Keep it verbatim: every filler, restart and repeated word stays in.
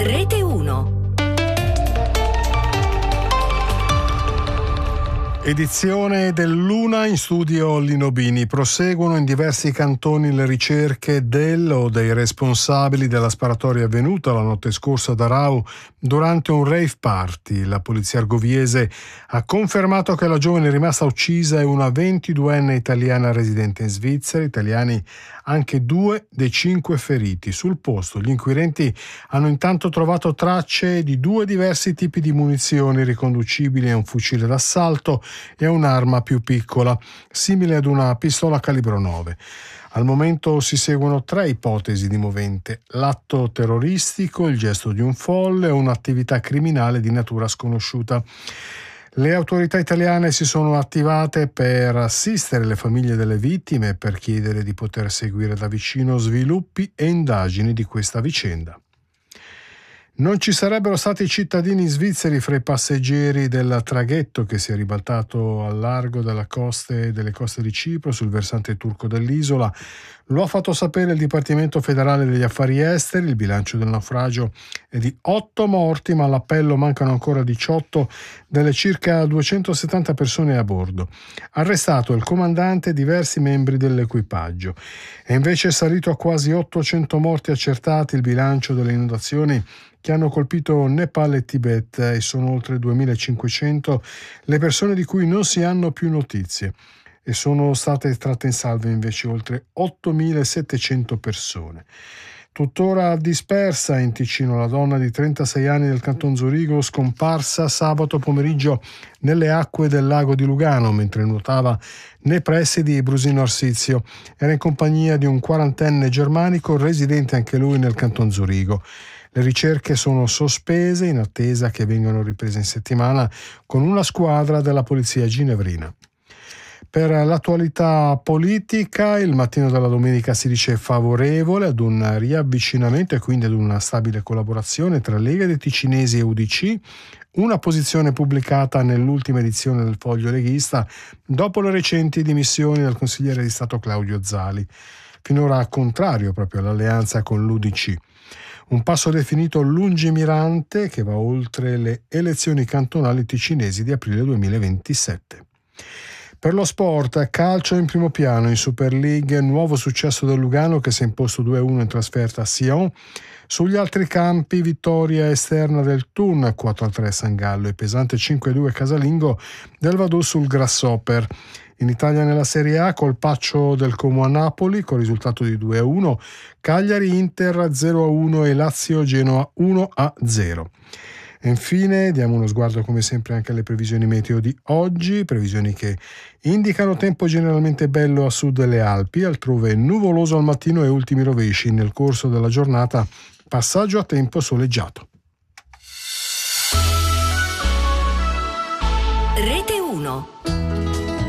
Rete uno. Edizione dell'una, in studio Lino Bini. Proseguono in diversi cantoni le ricerche del o dei responsabili della sparatoria avvenuta la notte scorsa ad Arau durante un rave party. La polizia argoviese ha confermato che la giovane rimasta uccisa è una ventiduenne italiana residente in Svizzera, italiani anche due dei cinque feriti. Sul posto gli inquirenti hanno intanto trovato tracce di due diversi tipi di munizioni riconducibili a un fucile d'assalto e a un'arma più piccola, simile ad una pistola calibro nove. Al momento si seguono tre ipotesi di movente: l'atto terroristico, il gesto di un folle o un'attività criminale di natura sconosciuta. Le autorità italiane si sono attivate per assistere le famiglie delle vittime e per chiedere di poter seguire da vicino sviluppi e indagini di questa vicenda. Non ci sarebbero stati cittadini svizzeri fra i passeggeri del traghetto che si è ribaltato al largo della coste, delle coste di Cipro sul versante turco dell'isola. Lo ha fatto sapere il Dipartimento federale degli affari esteri. Il bilancio del naufragio è di otto morti, ma all'appello mancano ancora diciotto delle circa duecentosettanta persone a bordo. Arrestato il comandante e diversi membri dell'equipaggio. È invece salito a quasi ottocento morti accertati il bilancio delle inondazioni che hanno colpito Nepal e Tibet, e sono oltre duemilacinquecento le persone di cui non si hanno più notizie, e sono state tratte in salvo invece oltre ottomilasettecento persone. Tuttora dispersa in Ticino la donna di trentasei anni del canton Zurigo, scomparsa sabato pomeriggio nelle acque del lago di Lugano mentre nuotava nei pressi di Brusino Arsizio. Era in compagnia di un quarantenne germanico residente anche lui nel canton Zurigo. Le ricerche sono sospese in attesa che vengano riprese in settimana con una squadra della polizia ginevrina. Per l'attualità politica, il mattino della domenica si dice favorevole ad un riavvicinamento e quindi ad una stabile collaborazione tra Lega dei Ticinesi e U D C, una posizione pubblicata nell'ultima edizione del Foglio leghista dopo le recenti dimissioni del consigliere di Stato Claudio Zali, finora contrario proprio all'alleanza con l'U D C. Un passo definito lungimirante che va oltre le elezioni cantonali ticinesi di aprile duemilaventisette. Per lo sport, calcio in primo piano in Super League, nuovo successo del Lugano che si è imposto due a uno in trasferta a Sion. Sugli altri campi, vittoria esterna del Thun quattro a tre a San Gallo e pesante cinque a due casalingo del Vaduz sul Grasshopper. In Italia nella Serie A, colpaccio del Como a Napoli con risultato di due a uno, Cagliari-Inter zero a uno e Lazio-Genoa uno a zero. E infine diamo uno sguardo come sempre anche alle previsioni meteo di oggi, previsioni che indicano tempo generalmente bello a sud delle Alpi, altrove nuvoloso al mattino e ultimi rovesci. Nel corso della giornata passaggio a tempo soleggiato. Rete uno.